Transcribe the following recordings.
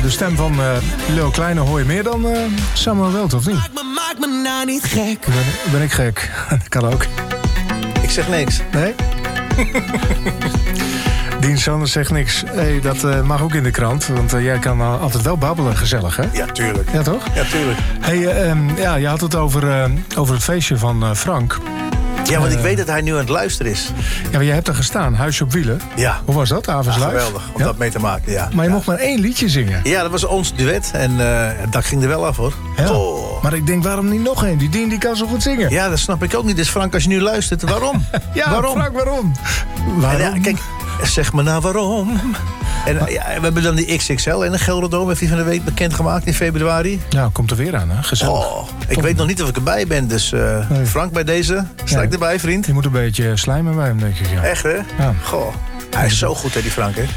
De stem van Leo Kleine hoor je meer dan Samuel Welt, of niet? Maak me nou niet gek. Ben ik gek? Dat kan ook. Ik zeg niks. Nee? Dien Sanders zegt niks. Hey, dat mag ook in de krant. Want jij kan altijd wel babbelen, gezellig, hè? Ja, tuurlijk. Ja, toch? Ja, tuurlijk. Hey, je had het over het feestje van Frank. Ja, want ik weet dat hij nu aan het luisteren is. Ja, maar jij hebt er gestaan, Huisje op Wielen. Ja. Hoe was dat, Avonds Live? Geweldig, om dat mee te maken, ja. Maar je mocht maar 1 liedje zingen. Ja, dat was ons duet en dat ging er wel af, hoor. Ja. Oh. Maar ik denk, waarom niet nog 1? Die Dien die kan zo goed zingen. Ja, dat snap ik ook niet. Dus Frank, als je nu luistert, waarom? Ja, waarom? Frank, waarom? En ja, kijk, zeg maar nou waarom. En ja, we hebben dan die XXL en de Gelderdoom, heeft die van de week bekendgemaakt in februari. Ja, komt er weer aan, hè? Gezellig. Oh, ik weet nog niet of ik erbij ben, dus Frank, bij deze, sta ik erbij, vriend. Je moet een beetje slijmen bij hem, denk ik. Ja. Echt, hè? Ja. Goh, hij is zo goed, hè, die Frank, hè?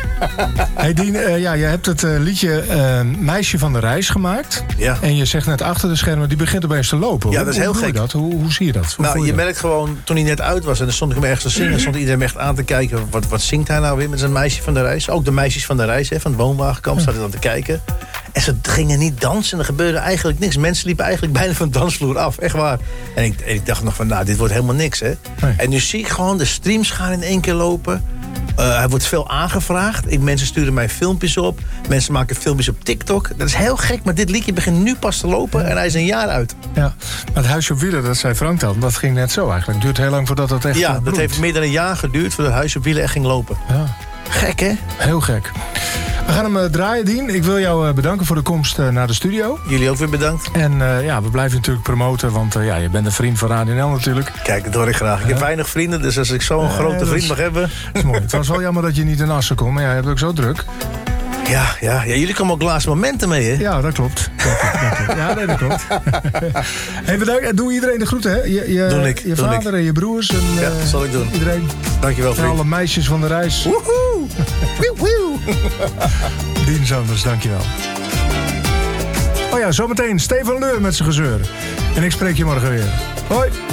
Hey Dien, jij hebt het liedje Meisje van de Reis gemaakt. Ja. En je zegt net achter de schermen, die begint opeens te lopen. Ja, dat is heel Hoe doe je gek. dat? Hoe zie je dat? Hoe voel Nou, je dat? merkt gewoon, toen hij net uit was en dan stond ik hem ergens te zingen, stond iedereen me echt aan te kijken. Wat zingt hij nou weer met zijn Meisje van de Reis? Ook de meisjes van de reis, hè, van het woonwagenkamp, zaten dan te kijken. En ze gingen niet dansen en er gebeurde eigenlijk niks. Mensen liepen eigenlijk bijna van de dansvloer af, echt waar. En ik dacht nog van, nou, dit wordt helemaal niks, hè. Nee. En nu zie ik gewoon, de streams gaan in 1 keer lopen. Hij wordt veel aangevraagd. Mensen sturen mij filmpjes op. Mensen maken filmpjes op TikTok. Dat is heel gek, maar dit liedje begint nu pas te lopen en hij is een jaar uit. Ja, maar het Huisje op Wielen, dat zei Frank dan, dat ging net zo eigenlijk. Het duurt heel lang voordat dat echt Ja, dat bloeit. heeft meer dan een jaar geduurd voordat het Huisje op Wielen echt ging lopen. Ja, Gek, hè? heel gek. We gaan hem draaien, Dien. Ik wil jou bedanken voor de komst naar de studio. Jullie ook weer bedankt. En we blijven natuurlijk promoten, want je bent een vriend van Radio NL natuurlijk. Kijk, dat hoor ik graag. Ik heb weinig vrienden, dus als ik zo'n grote dat vriend is- mag hebben... Dat is mooi. Het was wel jammer dat je niet in Assen kon, maar je hebt ook zo druk. Ja, jullie komen ook laatste momenten mee, hè? Ja, dat klopt. Ja, nee, dat klopt. Hey, bedankt. Doe iedereen de groeten, hè? Doe ik. Je vader en je broers. En, Ja, dat zal ik doen. Iedereen. Dankjewel, En vriend. alle meisjes van de reis. Woehoe! Wieuw, wieuw. Dien Sanders, dankjewel. Oh ja, zometeen Stefan Leur met zijn gezeur. En ik spreek je morgen weer. Hoi.